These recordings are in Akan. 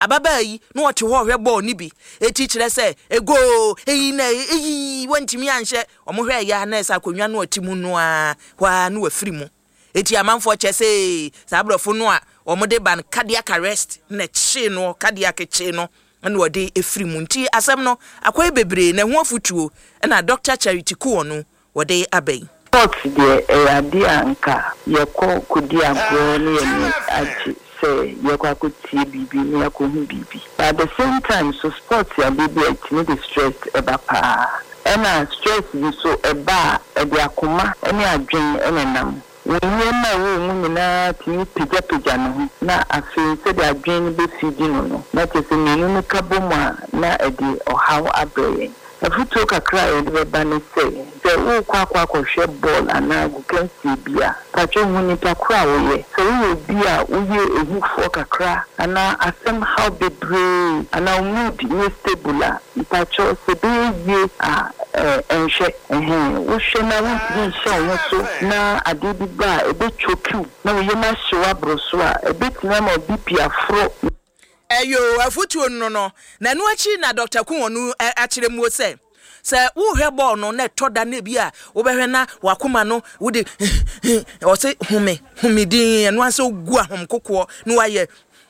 ababa yi no wote ho hwe ball ni bi eti kire se ego eyi na eyi wantimi anhye omo hwe ya na esa konwa no otimu no a hwa no afiri mu eti amanfo che se sabrofo no a omo de ban cardiac arrest na chi no cardiac chi no na wode efiri mu nti asem no akwai bebre na ho afutuo na Dr. Charity Kuonu wode abai sports de eradia nka yeko kudi agro ne yemi achi say yeko akuti bibi ne yeko hu bibi at the same time so sports ya bibi etini the stress eba pa ena stress ni so eba edi akoma ene adwen ene nam wonye na wo mu nyina tini pija no na afi se de adwen be fidi no na tese menu no kaboma na edi ohaw abreye afuto kakra edi ba ne say se wo kwa hwe ball ana gu kansi bia patcho huni pakra wo ye so wo bia wo ye ehufo kakra ana asem how be brave ana mood ni stable patcho se be ye enhwe wo hwe na wo ti hwe wo so na ade bi ba ebe choku na wo ye ma hwe abroso a ebe tina ma BP afro eyo afutuo no na no achi na Dr. Kuonu akire mu se wo hwe ball no na toda na bia wo behwe na wakoma no wo de o se humidin eno ase ogu ahom kokko no waye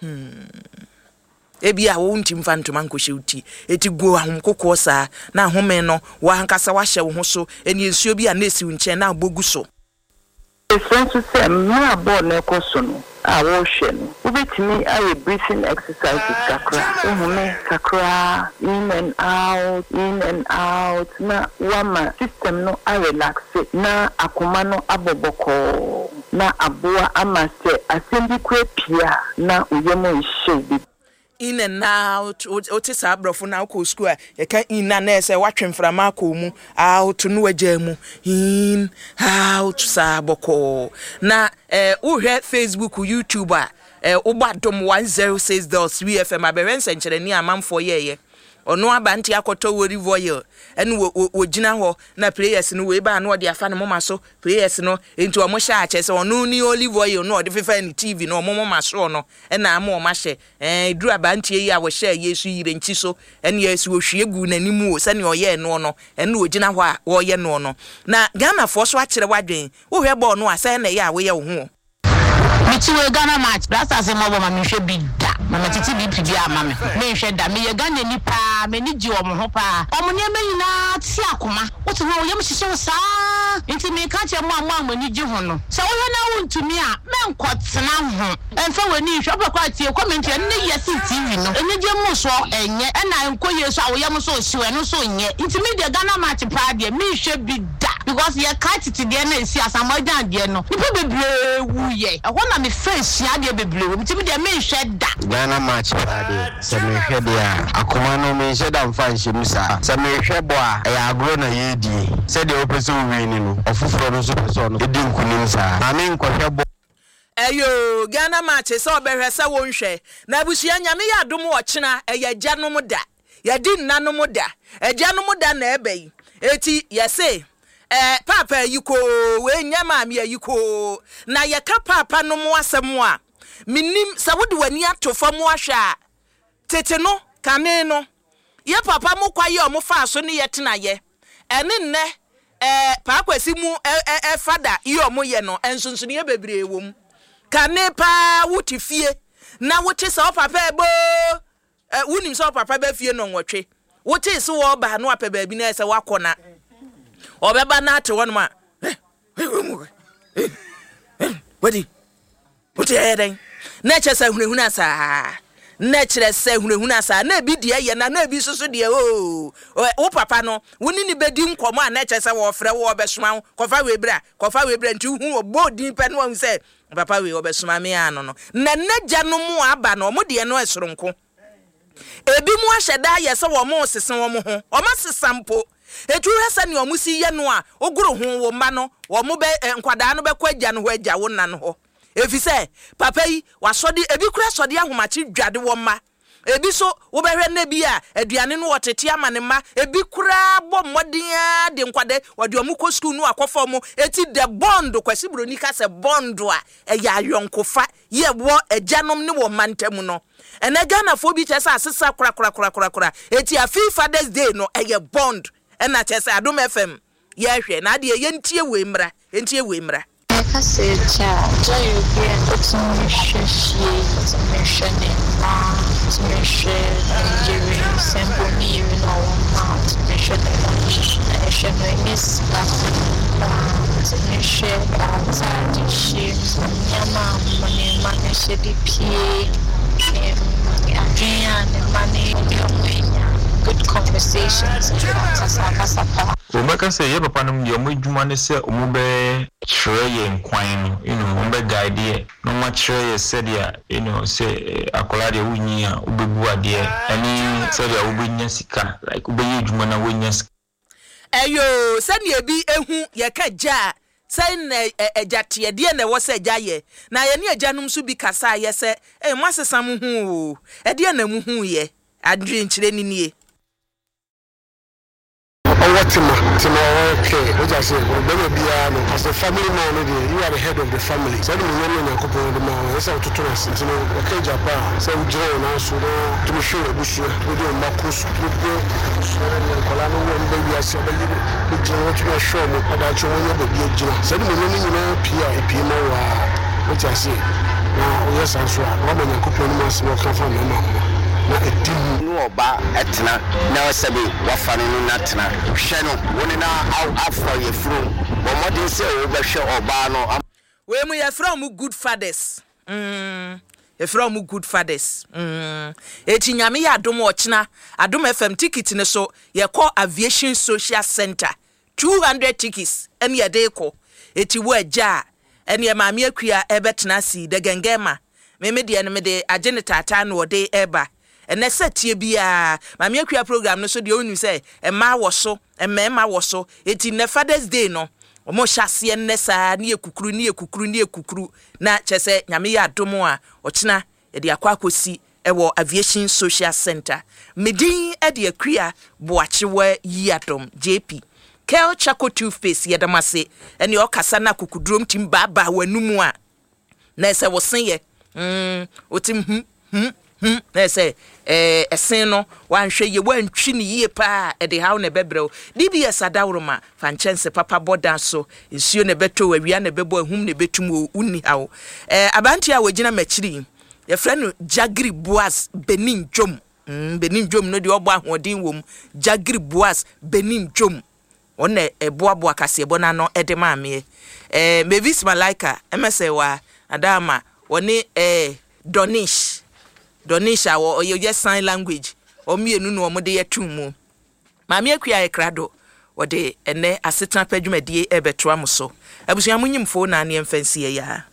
ebia wo ntim fantoma nkohye uti eti go ahom kokko sa na ahome no wa hankasa wa hye wo ho so eni ensuo bia na esi nche na abogu so sense say na ball na koso no wo hwe no ubetimi aye breathing exercises kakra in and out na wama system no a relax na akoma no aboboko na aboa amase asembi kwepia na uyemo nhye in and out otis abrofo na ko school a ye kan in na na se watwemframa ko mu out no wajamu in out saboko na uhwe Facebook YouTube a ubadom 106.3 FM aberense nkyere ni amanfo yeye ono abanti akoto wori voyel ene wo gina ho na players no we ba na ode afa no moma so players no enti o mo sha ache se ono ni olive oil no ode fefa ni TV no mo moma so no ena ama o ma hye duru abanti yi a wo hye yesu yire nchi so ene yesu ohwie gu nanimu o se ne oye no no ene o gina ho a wo ye no no na Ghana fo so akere wadwen wo hwe ball no asa na ye a wo ye wo ho Michiwe Ghana match blasters e mobo ma mi hwe bi da mama titi bi pidi ama me hwe da me ye Ghana ni pa me ni ji omo ho pa omo ne nyina ti akoma wotu ho ye mhihye wo sa enti me ka che mo ama ni ji ho no so wo na wo ntumi a me nkotena ho enfa wani hwe pakwa tie comment ne ye TV no eni je mo so enye na enkoye so awoye mo so siwe no so nye enti me de Ghana match pa de me hwe bi da because ye ka titi de na esi asamodan de no nipa bebre wu ye na me face ya de bebre wo enti me de me hwe da Ghana match parade se me hwe de akoma no me hwe da mfa nhye musa se me hwe bo a ya agro na ye die se de opeso wini no ofufuro no so peso no edi nkunim sa na me nkohwe bo eyo Ghana match se obehwe se wo nhwe na abusia nyame ya dom wo kyena eye gyanom da ya di nanom da egyanom da na ebai eti yese papa yiko we nyama me yiko na ye ka papa no mo asem a minim sawode wani atofam ahwa tete no kane no ye papa mo kwaye o mo fa so ne ye tena ye ene nne pa kwasi mu fada ye o mo ye no ensonso ye bebre wom kane pa wutifie na wote sa papa ebo wunim sa papa ba fie no nwotwe wote se wo ba no apɛ baabi na se wakona obeba na ate won ma wadi wote eden na kyesa hunehuna asa na kyerese hunehuna asa na bi de ye na bi susu de o papa no woni ni bedi nkomo a na kyesa wo frɛ wo obesoma kofa webra nti hu obodi pe no hu se papa we obesoma me ano no na nagya no mu aba no mo de no esoronko ebi mu ahyeda yese wo mo sesen wo mo ho o ma sesampo etu hesa ne omusi ye no a oguru ho wo ma no wo mo be nkwada no be kwagya no ho agya wo na no ho efise papa yi wasodi ebi kura sodi ahomachi dwade wo ma ebi so wo behwe na bi a aduane no wotete ama ne ma ebi kura bɔ mmɔden de nkwade wɔde ɔmo kɔ school no akɔfɔ mo eti the bond kwasi broni ka se bond a ɛyɛ ayɔnkofa ye wo agyanom ne wo mantam no ene Ghana fo bi kyesa asesa kora eti a Father's Day no ɛyɛ bond ɛna kyesa Adom FM ye hwɛ na de ye ntie we mra I say, child, joy will be an automation, Nigerian, simple me, you know, to make sure that I should miss to make sure that I share Yama, money, money, CDP, and money, good conversations. Omeka say ye papa no ye omedwuma ne se ombe kyerɛ ye nkwan no ombe guide ye no ma kyerɛ ye said ya say akola de wunyi a obebu ade ani said ya obenya sika like obeye dwuma na wonya sika eyo sɛne bi ehu ye ka gya sɛne agyate de na wo sɛ gya ye na ye ne agyanom so bi kasa ye sɛ mo asesa mo hu o de na mo hu ye adwe nkyerɛ ni nie Okay, what I say, as a family man, you are the head of the family. So, the woman and couple of the man, that's how to turn us into okay, Japan. So, John also to be sure, we do a Marcus, we go, Colano, one baby, I said, we do to show me about your own baby. So, the woman, PIP, what I say. Now, yes, I'm sure. Woman and couple of months will come from my mom. No ba etna na sabi wafano no natna hwe no woni na afro ye fru bo modin se wo behwe oba no we mu ye from good fathers ye from good fathers eti nyame ya Adom ochina Adom FM ticket ne so ye call Aviation Social Center 200 tickets en ye de ko eti wo agya en ye maame akua ebetena si de gengema me de ne me de agene tata no de eba ene setie bia maame akua program no so de onu say emma wo so emma wo so eti ne Father's Day no omo hyase ne saa ne ekukuru na kyese nyame ya Adom a ochina e de akwakosi ewo Aviation Social Center medin e de akua boachewa yi Adom JP Kel Chaco toothpaste yedamase ene okasa na kukudrom tim baba wanumu a na se wo sen ye otim na se esen no wanhwe ye wantwi ne yie pa e de hawo ne bebrɛw DBS adawroma fanchense papa bodan so nsuo ne beto wawia ne bebo ahum ne betum unni hawo abanti a wagina machiri ye frɛ no Jagri Boaz Benin Dwom no de obo ahoden wom Jagri Boaz Benin Dwom one eboaboa kasebo na no ede maame Mavis Malaika emese wa adama woni Donish awo oye sign language o mienu no omode yetum mu maame akua ekrado wode ene asetena padwumadie ebetoa mo so abusua munyimfo na ne mfansie ya